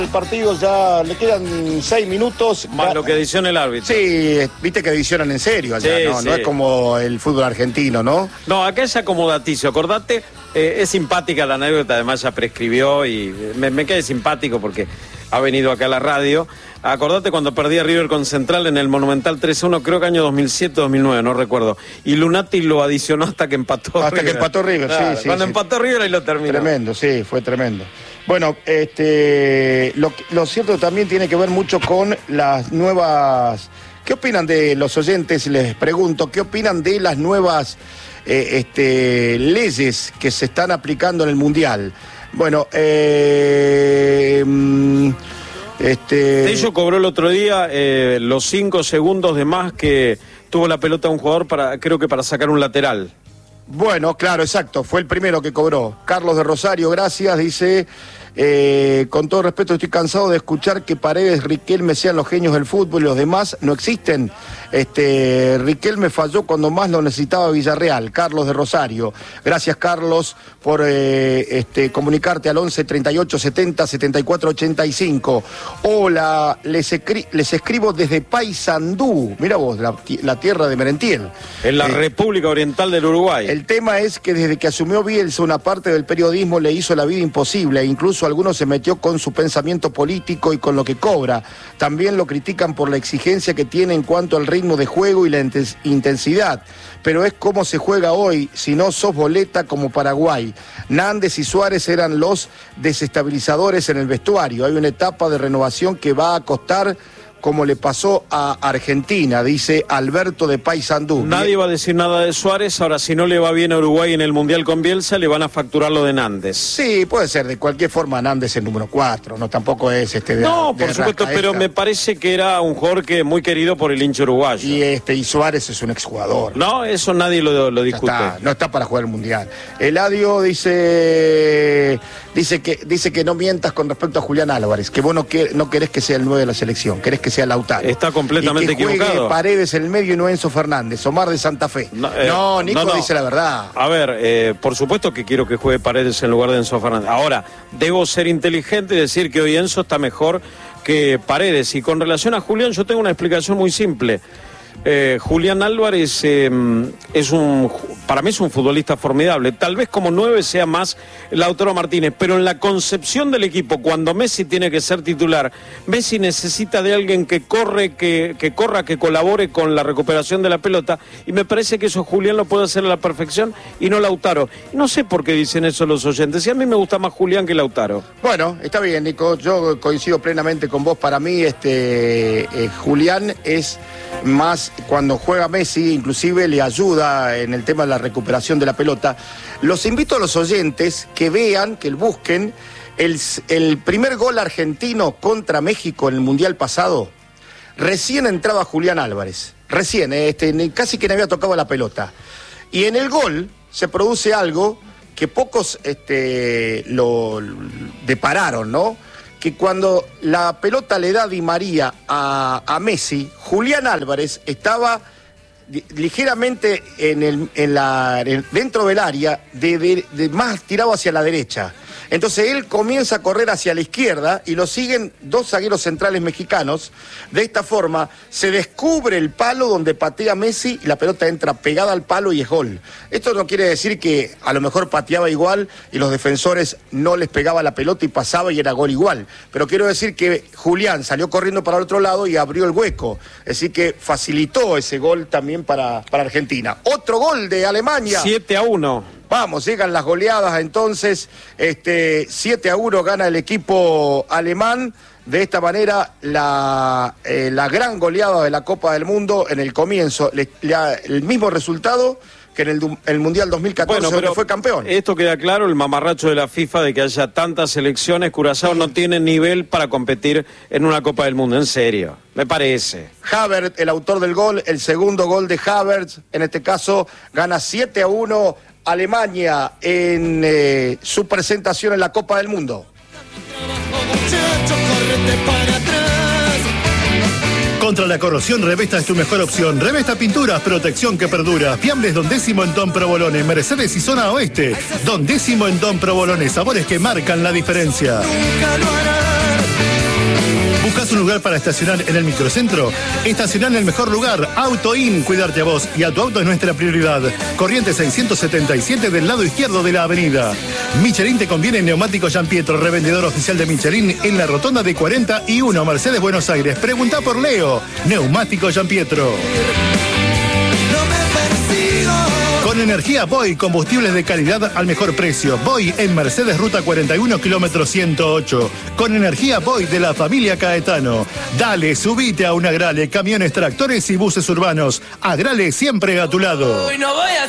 El partido ya le quedan 6 minutos. Más lo que adiciona el árbitro. Sí, viste que adicionan en serio allá, Sí, ¿no? sí. No es como el fútbol argentino, ¿no? No, acá es acomodaticio. Acordate, es simpática la anécdota, además ya prescribió y me quedé simpático porque ha venido acá a la radio. Acordate cuando perdía River con Central en el Monumental 3-1, creo que año 2007-2009, no recuerdo. Y Lunati lo adicionó hasta que empató Hasta River. que empató River, Claro, sí. Cuando empató River ahí lo terminó. Tremendo, sí, fue tremendo. Bueno, lo cierto también tiene que ver mucho con las nuevas... ¿Qué opinan de los oyentes? Les pregunto, ¿qué opinan de las nuevas leyes que se están aplicando en el Mundial? Bueno, Tello cobró el otro día los 5 segundos de más que tuvo la pelota un jugador creo que para sacar un lateral. Bueno, claro, exacto, fue el primero que cobró. Carlos de Rosario, gracias, dice, con todo respeto estoy cansado de escuchar que Paredes, Riquelme sean los genios del fútbol y los demás no existen. Riquelme falló cuando más lo necesitaba Villarreal. Carlos de Rosario, gracias Carlos por comunicarte al 11 38 70 74 85. Hola, les escribo desde Paysandú, mira vos, la tierra de Merentiel. En la República Oriental del Uruguay. El tema es que desde que asumió Bielsa una parte del periodismo le hizo la vida imposible, e incluso algunos se metió con su pensamiento político y con lo que cobra. También lo critican por la exigencia que tiene en cuanto al ritmo de juego y la intensidad. Pero es como se juega hoy, si no sos boleta como Paraguay. Nández y Suárez eran los desestabilizadores en el vestuario. Hay una etapa de renovación que va a costar, como le pasó a Argentina, dice Alberto de Paysandú. Nadie va a decir nada de Suárez. Ahora, si no le va bien a Uruguay en el Mundial con Bielsa, le van a facturar lo de Nández. Sí, puede ser. De cualquier forma, Nández es el número 4. No, tampoco es No, por supuesto, pero me parece que era un jugador que muy querido por el hincha uruguayo. Y Suárez es un exjugador. No, eso nadie lo discute. No está para jugar el Mundial. Eladio dice que no mientas con respecto a Julián Álvarez, que vos no querés que sea el 9 de la selección, querés que sea Lautaro. Está completamente y que juegue equivocado. Paredes en el medio y no Enzo Fernández. Omar de Santa Fe. Nico dice la verdad. A ver, por supuesto que quiero que juegue Paredes en lugar de Enzo Fernández. Ahora, debo ser inteligente y decir que hoy Enzo está mejor que Paredes. Y con relación a Julián, yo tengo una explicación muy simple. Julián Álvarez para mí es un futbolista formidable. Tal vez como 9 sea más Lautaro Martínez, pero en la concepción del equipo, cuando Messi tiene que ser titular, Messi necesita de alguien que corra, que colabore con la recuperación de la pelota, y me parece que eso Julián lo puede hacer a la perfección y no Lautaro. No sé por qué dicen eso los oyentes, y a mí me gusta más Julián que Lautaro. Bueno, está bien, Nico, yo coincido plenamente con vos. Para mí Julián es más, cuando juega Messi, inclusive le ayuda en el tema de la recuperación de la pelota. Los invito a los oyentes que vean, que busquen el primer gol argentino contra México en el Mundial pasado. Recién entraba Julián Álvarez, casi que no había tocado la pelota. Y en el gol se produce algo que pocos lo depararon, ¿no? Que cuando la pelota le da Di María a Messi, Julián Álvarez estaba ligeramente dentro del área, más tirado hacia la derecha. Entonces él comienza a correr hacia la izquierda y lo siguen 2 zagueros centrales mexicanos. De esta forma se descubre el palo donde patea Messi y la pelota entra pegada al palo y es gol. Esto no quiere decir que a lo mejor pateaba igual y los defensores no les pegaba la pelota y pasaba y era gol igual. Pero quiero decir que Julián salió corriendo para el otro lado y abrió el hueco. Así que facilitó ese gol también para Argentina. Otro gol de Alemania. 7-1. Vamos, llegan las goleadas entonces, 7-1 gana el equipo alemán. De esta manera, la gran goleada de la Copa del Mundo en el comienzo, el mismo resultado que en el Mundial 2014, donde fue campeón. Esto queda claro, el mamarracho de la FIFA de que haya tantas selecciones. Curazao no tiene nivel para competir en una Copa del Mundo, en serio, me parece. Havertz, el autor del gol, el segundo gol de Havertz, en este caso, gana 7-1 Alemania en su presentación en la Copa del Mundo. Contra la corrosión, Revesta es tu mejor opción. Revesta Pinturas, protección que perdura. Fiambles Don Décimo en Don Provolone, Mercedes y Zona Oeste. Don Décimo en Don Provolone, sabores que marcan la diferencia. Nunca lo harán. lugar para estacionar en el microcentro? Estacionar en el mejor lugar. Autoin, cuidarte a vos y a tu auto es nuestra prioridad. Corrientes 677 del lado izquierdo de la avenida. Michelin te conviene neumático Gianpietro, revendedor oficial de Michelin en la rotonda de 41, Mercedes, Buenos Aires. Pregunta por Leo, neumático Gianpietro. Con energía Boy, combustibles de calidad al mejor precio. Boy en Mercedes, ruta 41, kilómetro 108. Con energía Boy de la familia Caetano. Dale, subite a un Agrale, camiones, tractores y buses urbanos. Agrale siempre a tu lado. Hoy no voy a